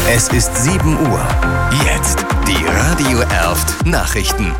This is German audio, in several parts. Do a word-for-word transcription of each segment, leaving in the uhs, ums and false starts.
Es ist sieben Uhr. Jetzt die Radio Erft Nachrichten.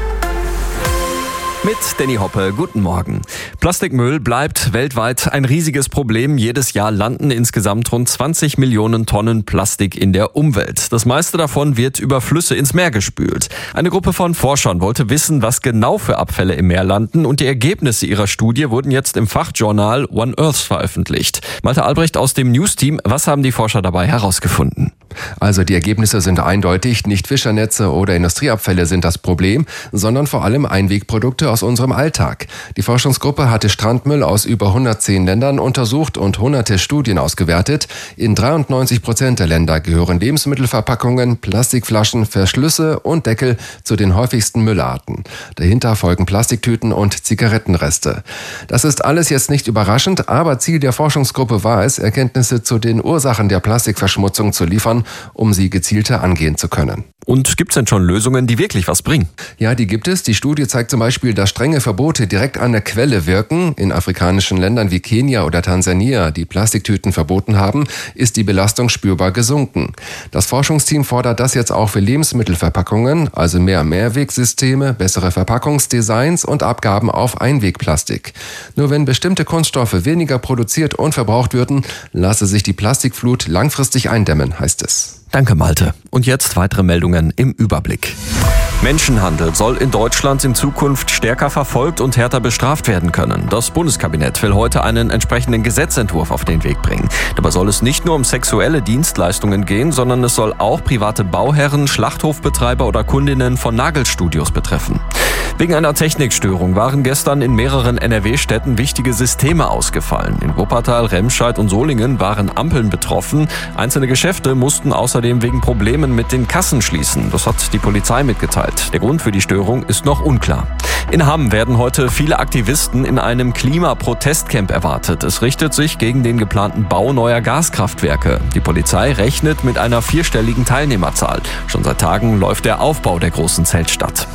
Mit Danny Hoppe, guten Morgen. Plastikmüll bleibt weltweit ein riesiges Problem. Jedes Jahr landen insgesamt rund zwanzig Millionen Tonnen Plastik in der Umwelt. Das meiste davon wird über Flüsse ins Meer gespült. Eine Gruppe von Forschern wollte wissen, was genau für Abfälle im Meer landen, und die Ergebnisse ihrer Studie wurden jetzt im Fachjournal One Earth veröffentlicht. Malte Albrecht aus dem News-Team, was haben die Forscher dabei herausgefunden? Also die Ergebnisse sind eindeutig. Nicht Fischernetze oder Industrieabfälle sind das Problem, sondern vor allem Einwegprodukte aus unserem Alltag. Die Forschungsgruppe hatte Strandmüll aus über hundertzehn Ländern untersucht und hunderte Studien ausgewertet. In dreiundneunzig Prozent der Länder gehören Lebensmittelverpackungen, Plastikflaschen, Verschlüsse und Deckel zu den häufigsten Müllarten. Dahinter folgen Plastiktüten und Zigarettenreste. Das ist alles jetzt nicht überraschend, aber Ziel der Forschungsgruppe war es, Erkenntnisse zu den Ursachen der Plastikverschmutzung zu liefern, um sie gezielter angehen zu können. Und gibt es denn schon Lösungen, die wirklich was bringen? Ja, die gibt es. Die Studie zeigt zum Beispiel, dass strenge Verbote direkt an der Quelle wirken. In afrikanischen Ländern wie Kenia oder Tansania, die Plastiktüten verboten haben, ist die Belastung spürbar gesunken. Das Forschungsteam fordert das jetzt auch für Lebensmittelverpackungen, also mehr Mehrwegsysteme, bessere Verpackungsdesigns und Abgaben auf Einwegplastik. Nur wenn bestimmte Kunststoffe weniger produziert und verbraucht würden, lasse sich die Plastikflut langfristig eindämmen, heißt es. Danke, Malte. Und jetzt weitere Meldungen im Überblick. Menschenhandel soll in Deutschland in Zukunft stärker verfolgt und härter bestraft werden können. Das Bundeskabinett will heute einen entsprechenden Gesetzentwurf auf den Weg bringen. Dabei soll es nicht nur um sexuelle Dienstleistungen gehen, sondern es soll auch private Bauherren, Schlachthofbetreiber oder Kundinnen von Nagelstudios betreffen. Wegen einer Technikstörung waren gestern in mehreren N R W-Städten wichtige Systeme ausgefallen. In Wuppertal, Remscheid und Solingen waren Ampeln betroffen. Einzelne Geschäfte mussten außerdem wegen Problemen mit den Kassen schließen. Das hat die Polizei mitgeteilt. Der Grund für die Störung ist noch unklar. In Hamm werden heute viele Aktivisten in einem Klimaprotestcamp erwartet. Es richtet sich gegen den geplanten Bau neuer Gaskraftwerke. Die Polizei rechnet mit einer vierstelligen Teilnehmerzahl. Schon seit Tagen läuft der Aufbau der großen Zeltstadt.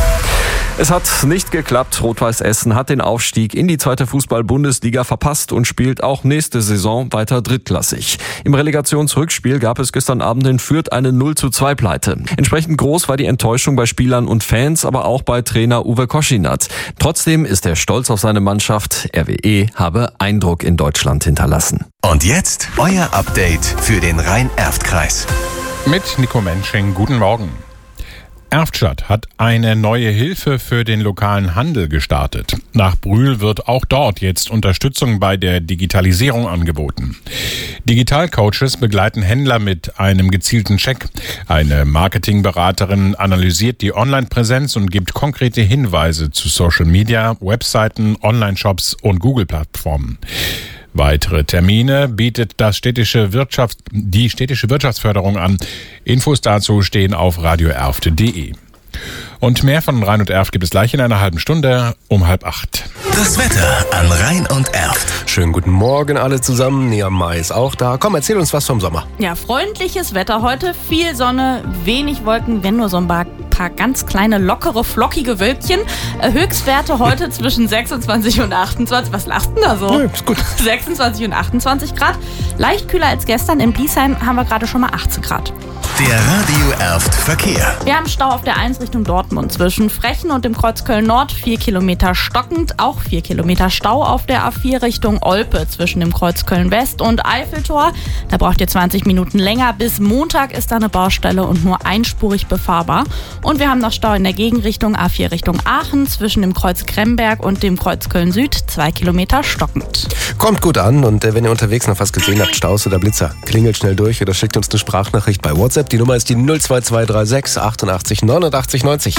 Es hat nicht geklappt. Rot-Weiß Essen hat den Aufstieg in die zweite Fußball-Bundesliga verpasst und spielt auch nächste Saison weiter drittklassig. Im Relegationsrückspiel gab es gestern Abend in Fürth eine null zu zwei Pleite. Entsprechend groß war die Enttäuschung bei Spielern und Fans, aber auch bei Trainer Uwe Koschinat. Trotzdem ist er stolz auf seine Mannschaft. R W E habe Eindruck in Deutschland hinterlassen. Und jetzt euer Update für den Rhein-Erft-Kreis. Mit Nico Mensching, guten Morgen. Erftstadt hat eine neue Hilfe für den lokalen Handel gestartet. Nach Brühl wird auch dort jetzt Unterstützung bei der Digitalisierung angeboten. Digitalcoaches begleiten Händler mit einem gezielten Check. Eine Marketingberaterin analysiert die Online-Präsenz und gibt konkrete Hinweise zu Social Media, Webseiten, Online-Shops und Google-Plattformen. Weitere Termine bietet das städtische Wirtschaft, die städtische Wirtschaftsförderung an. Infos dazu stehen auf radio erft punkt de. Und mehr von Rhein und Erft gibt es gleich in einer halben Stunde um halb acht. Das Wetter an Rhein und Erft. Schönen guten Morgen alle zusammen. Nia Mai ist auch da. Komm, erzähl uns was vom Sommer. Ja, freundliches Wetter heute. Viel Sonne, wenig Wolken, wenn nur so ein paar, paar ganz kleine, lockere, flockige Wölkchen. Höchstwerte heute zwischen sechsundzwanzig und achtundzwanzig. Was lachst du denn da so? Ja, ist gut. sechsundzwanzig und achtundzwanzig Grad. Leicht kühler als gestern. In Biesheim haben wir gerade schon mal achtzehn Grad. Der Radio Erft Verkehr. Wir haben Stau auf der eins Richtung Dortmund zwischen Frechen und dem Kreuz Köln-Nord. vier Kilometer stockend. Auch vier Kilometer Stau auf der A vier Richtung Olpe zwischen dem Kreuz Köln-West und Eiffeltor. Da braucht ihr zwanzig Minuten länger. Bis Montag ist da eine Baustelle und nur einspurig befahrbar. Und wir haben noch Stau in der Gegenrichtung A vier Richtung Aachen zwischen dem Kreuz Kremberg und dem Kreuz Köln-Süd. zwei Kilometer stockend. Kommt gut an und äh, wenn ihr unterwegs noch was gesehen habt, Staus oder Blitzer, klingelt schnell durch oder schickt uns eine Sprachnachricht bei WhatsApp. Die Nummer ist die null zwei zwei drei sechs achtundachtzig neunundachtzig neunzig.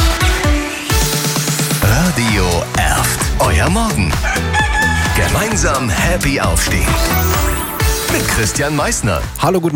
Radio Erft. Euer Morgen. Gemeinsam happy aufstehen. Mit Christian Meissner. Hallo, guten